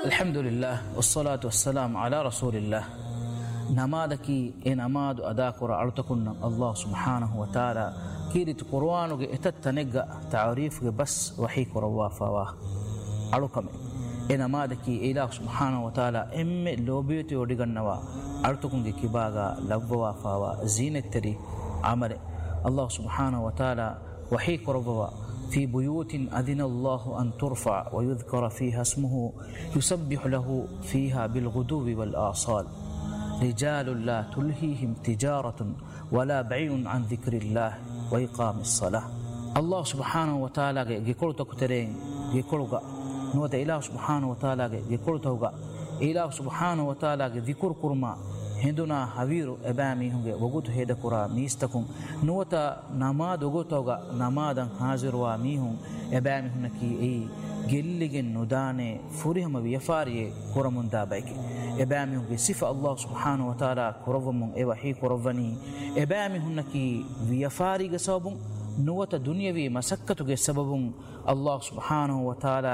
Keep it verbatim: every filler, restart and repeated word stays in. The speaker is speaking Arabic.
الحمد لله والصلاة والسلام على رسول الله. نمادكي إن أماد أداكر أرتكن الله سبحانه وتعالى كيرت قرآنك إتتنقى تعريف بس وحيك روافا أركم إن أمادكي إله سبحانه وتعالى إم لوبيتي ودغنوا أرتكن كباغا لبوا فاوا زينة تري عمل الله سبحانه وتعالى وحيك ربوا في بيوت أذن الله أن ترفع ويذكر فيها اسمه يسبح له فيها بالغدو والآصال رجال لا تلهيهم تجارة ولا بيع عن ذكر الله وإقام الصلاة. الله سبحانه وتعالى يقول تكترين يقول نوت إله سبحانه وتعالى يقول توغا إله سبحانه وتعالى ذكر كرما هندنا حويرو أبامي هم وجود هيدا كرا ميستكم نوتا نماد وجود توغا نمادا حاضر واميهم أبامي هنكي أي جلّجن ندانة فريهم بيفاري كرمون دابيك أبامي هم بصفة الله سبحانه وتعالى كرفمون إباحي كرفني أبامي هنكي بيفاري جسابون نوتا دنيا بي مسكتو جسببون الله سبحانه وتعالى